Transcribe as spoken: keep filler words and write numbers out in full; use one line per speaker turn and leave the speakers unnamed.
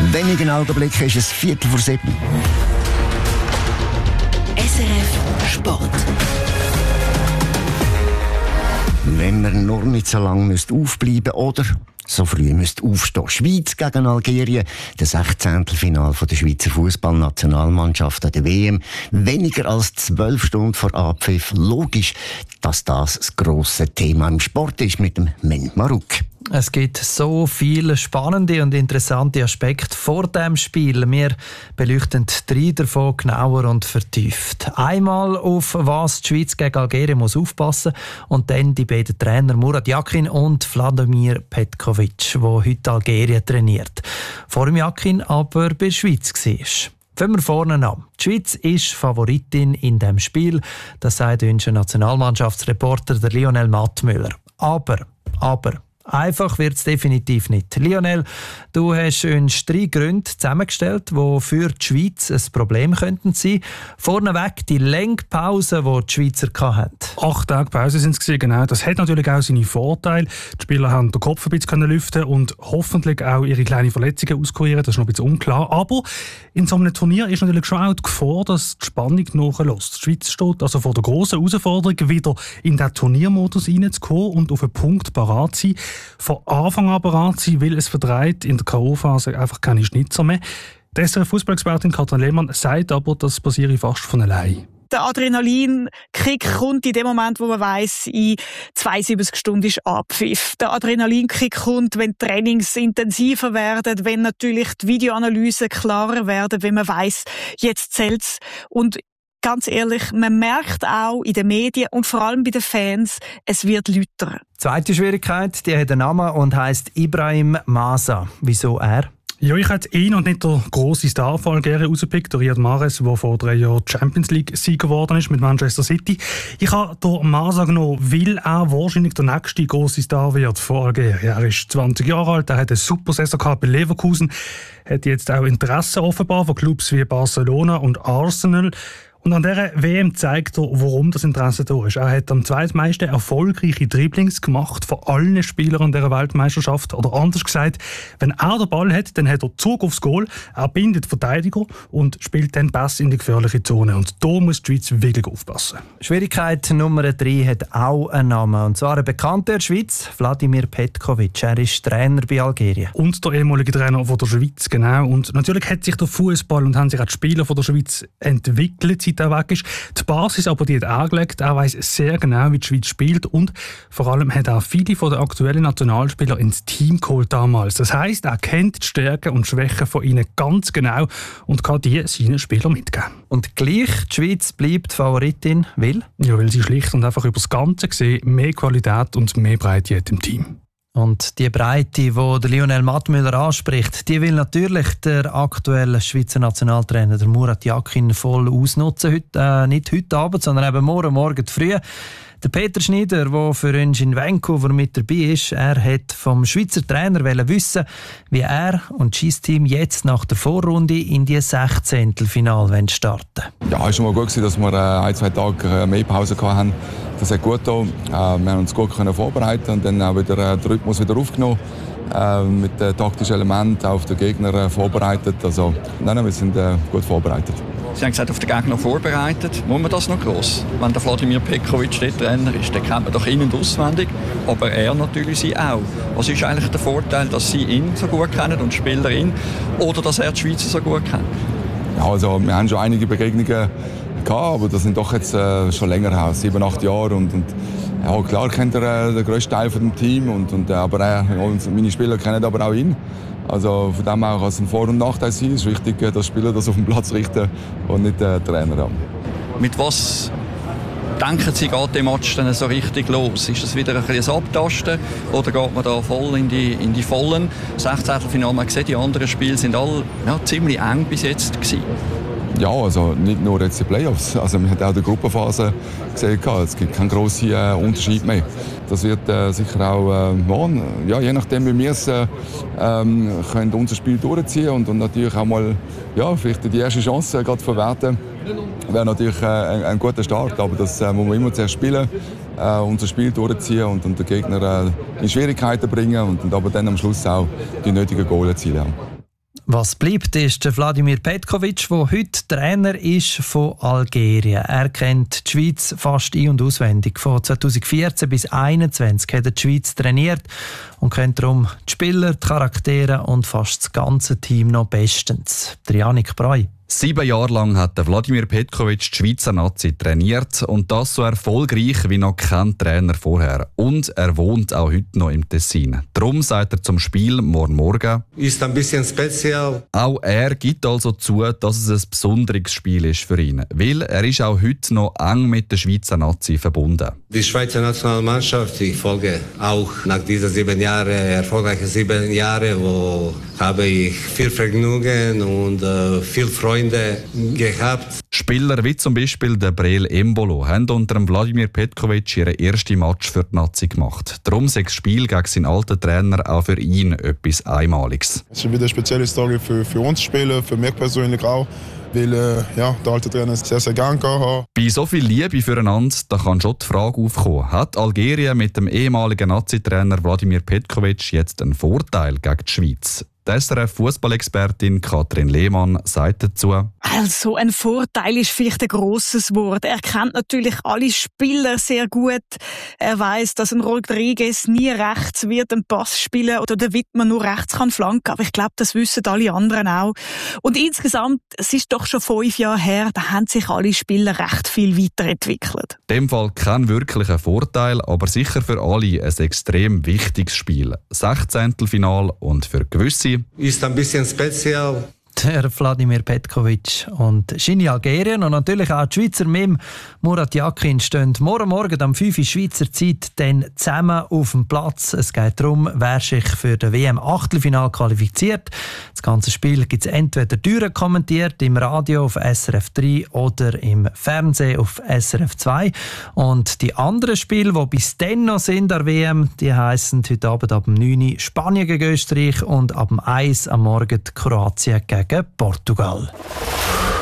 wenigen Augenblicken ist es Viertel vor sieben.
S R F Sport.
Wenn man nur nicht so lange aufbleiben müsste oder so früh müsste aufstehen. Schweiz gegen Algerien, das Sechzehntelfinale der Schweizer Fußballnationalmannschaft an der W M. Weniger als zwölf Stunden vor Abpfiff. Logisch, dass das das grosse Thema im Sport ist mit dem Men Maruk.
Es gibt so viele spannende und interessante Aspekte vor dem Spiel. Wir beleuchten drei davon genauer und vertieft. Einmal, auf was die Schweiz gegen Algerien muss aufpassen und dann die beiden Trainer Murat Yakin und Vladimir Petkovic, der heute Algerien trainiert. Vor dem Yakin aber bei der Schweiz war. Fangen wir vorne an. Die Schweiz ist Favoritin in diesem Spiel, das sagt unser Nationalmannschaftsreporter der Lionel Mattmüller. Aber, aber... einfach wird es definitiv nicht. Lionel, du hast uns drei Gründe zusammengestellt, die für die Schweiz ein Problem könnten sein. Vorneweg die Längpause, die die Schweizer hatten.
Acht Tage Pause sind es gewesen, genau. Das hat natürlich auch seine Vorteile. Die Spieler haben den Kopf ein bisschen lüften und hoffentlich auch ihre kleinen Verletzungen auskurieren. Das ist noch ein bisschen unklar. Aber in so einem Turnier ist natürlich schon auch die Gefahr, dass die Spannung nachlässt. Die Schweiz steht also vor der grossen Herausforderung, wieder in den Turniermodus reinzukommen und auf einen Punkt parat zu sein. Von Anfang an bereit sein, weil es verdreht in der K O-Phase einfach keine Schnitzer mehr. Die S R F-Fußballexpertin Katrin Lehmann sagt aber, das passiere fast von allein.
Der Adrenalinkick kommt in dem Moment, wo man weiss, in zweiundsiebzig Stunden ist Abpfiff. Der Adrenalinkick kommt, wenn die Trainings intensiver werden, wenn natürlich die Videoanalysen klarer werden, wenn man weiss, jetzt zählt's. Und ganz ehrlich, man merkt auch in den Medien und vor allem bei den Fans, es wird lauter.
Die zweite Schwierigkeit, die hat einen Namen und heisst Ibrahim Masa. Wieso er?
Ja, ich hätte ihn und nicht der grosse Star von Algerien rausgepickt, Riyad Mahrez, der vor drei Jahren Champions League-Sieger geworden ist mit Manchester City. Ich habe den Masa genommen, weil er wahrscheinlich der nächste grosse Star wird von Algerien. Er ist zwanzig Jahre alt, er hat eine super Saison gehabt bei Leverkusen, hat jetzt auch Interesse offenbar von Clubs wie Barcelona und Arsenal. Und an dieser W M zeigt er, warum das Interesse da ist. Er hat am zweitmeisten erfolgreiche Dribblings gemacht von allen Spielern dieser Weltmeisterschaft. Oder anders gesagt, wenn er den Ball hat, dann hat er Zug aufs Goal, er bindet Verteidiger und spielt dann Pass in die gefährliche Zone. Und da muss die Schweiz wirklich aufpassen.
Schwierigkeit Nummer drei hat auch einen Namen. Und zwar ein Bekannter der Schweiz, Vladimir Petkovic. Er ist Trainer bei Algerien.
Und der ehemalige Trainer von der Schweiz, genau. Und natürlich hat sich der Fußball und haben sich auch die Spieler von der Schweiz entwickelt, seit er weg ist. Die Basis aber, die hat angelegt. Er weiss sehr genau, wie die Schweiz spielt und vor allem hat er viele von den aktuellen Nationalspielern ins Team geholt damals. Das heisst, er kennt die Stärken und Schwächen von ihnen ganz genau und kann die seinen Spielern mitgeben.
Und gleich, die Schweiz bleibt Favoritin, weil?
Ja, weil sie schlicht und einfach über das Ganze gesehen mehr Qualität und mehr Breite hat im Team.
Und die Breite, die der Lionel Mattmüller anspricht, die will natürlich der aktuelle Schweizer Nationaltrainer, der Murat Yakin, voll ausnutzen. Heute, äh, nicht heute Abend, sondern eben morgen Morgen früh. Der Peter Schneider, der für uns in Vancouver mit dabei ist, er hat vom Schweizer Trainer wissen, wie er und sein Team jetzt nach der Vorrunde in die Sechzehntelfinale starten.
Ja, es war schon mal gut, dass wir ein, zwei Tage mehr Pause hatten. Das hat gut getan. Wir haben uns gut vorbereiten und dann auch wieder den Rhythmus wieder aufgenommen. Mit den taktischen Elementen auf den Gegner vorbereitet. Also, nein, wir sind gut vorbereitet.
Sie haben gesagt, auf den Gegner vorbereitet. Muss man das noch gross? Wenn der Vladimir Petkovic der Trainer ist, dann kennt man doch ihn und auswendig. Aber er natürlich sie auch. Was ist eigentlich der Vorteil, dass Sie ihn so gut kennen und die Spieler ihn? Oder dass er die Schweizer so gut kennt?
Ja, also, wir haben schon einige Begegnungen gehabt, aber das sind doch jetzt äh, schon länger her, sieben, acht Jahre. Und, und, ja, klar kennt er äh, den grössten Teil von dem Team. Und, und, äh, aber er, meine Spieler kennen aber auch ihn. Also von dem her kann es ein Vor- und Nachteil sein. Es ist wichtig, dass Spieler das auf den Platz richten und nicht der Trainer.
Mit was denken Sie, geht der Match dann so richtig los? Ist das wieder ein bisschen Abtasten oder geht man da voll in die, in die Vollen? sechzehntelfinale, man sieht, die anderen Spiele sind alle ja, ziemlich eng bis jetzt gewesen.
Ja, also nicht nur jetzt die Playoffs. Also wir haben auch die Gruppenphase gesehen, es gibt keinen grossen äh, Unterschied mehr. Das wird äh, sicher auch äh, morgen, ja, je nachdem wie wir es äh, ähm, können unser Spiel durchziehen und, und natürlich auch mal ja, vielleicht die erste Chance äh, gerade verwerten. Wäre natürlich äh, ein, ein guter Start, aber das äh, muss man immer zuerst spielen, äh, unser Spiel durchziehen und, und den Gegner äh, in Schwierigkeiten bringen und, und aber dann am Schluss auch die nötigen Goal erzielen.
Was bleibt, ist der Vladimir Petkovic, der heute Trainer ist von Algerien. Er kennt die Schweiz fast ein- und auswendig. Von zweitausendvierzehn bis zweitausendeinundzwanzig hat er die Schweiz trainiert und kennt darum die Spieler, die Charaktere und fast das ganze Team noch bestens. Der Janik Breu.
Sieben Jahre lang hat Vladimir Petkovic die Schweizer Nazi trainiert und das so erfolgreich wie noch kein Trainer vorher. Und er wohnt auch heute noch im Tessin. Darum sagt er zum Spiel morgen Morgen:
Ist ein bisschen speziell.
Auch er gibt also zu, dass es ein besonderes Spiel ist für ihn, weil er ist auch heute noch eng mit der Schweizer Nazi verbunden.
Die Schweizer Nationalmannschaft, ich folge auch nach diesen sieben Jahren, erfolgreichen sieben Jahren, wo habe ich viel Vergnügen und äh, viel Freude gehabt.
Spieler wie zum Beispiel der Breel Embolo haben unter dem Vladimir Petkovic ihren ersten Match für die Nazi gemacht. Darum sei das Spiel gegen seinen alten Trainer auch für ihn etwas Einmaliges.
Es ist wieder eine spezielle Story für, für uns Spieler, für mich persönlich auch. Weil äh, ja, der alte Trainer sehr, sehr gern hat.
Bei so viel Liebe füreinander, da kann schon die Frage aufkommen: Hat Algerien mit dem ehemaligen Nazi-Trainer Vladimir Petkovic jetzt einen Vorteil gegen die Schweiz? Die S R F-Fußballexpertin Katrin Lehmann sagt dazu:
Also, ein Vorteil ist vielleicht ein grosses Wort. Er kennt natürlich alle Spieler sehr gut. Er weiss, dass ein Rodriguez nie rechts wird einen Pass spielen oder der Wittmann nur rechts kann flanken. Aber ich glaube, das wissen alle anderen auch. Und insgesamt, es ist doch schon fünf Jahre her, da haben sich alle Spieler recht viel weiterentwickelt.
In dem Fall kein wirklicher Vorteil, aber sicher für alle ein extrem wichtiges Spiel. Sechzehntelfinal und für gewisse
ist ein bisschen speziell.
Der Vladimir Petkovic und Schini Algerien und natürlich auch die Schweizer Mim Murat Yakin stehen morgen Morgen um fünf Uhr Schweizer Zeit dann zusammen auf dem Platz. Es geht darum, wer sich für das W M-Achtelfinal qualifiziert. Das ganze Spiel gibt es entweder direkt kommentiert im Radio auf S R F drei oder im Fernsehen auf S R F zwei. Und die anderen Spiele, die bis dann noch sind der W M, die heissen heute Abend ab neun Uhr Spanien gegen Österreich und ab eins Uhr am Morgen Kroatien gegen Portugal.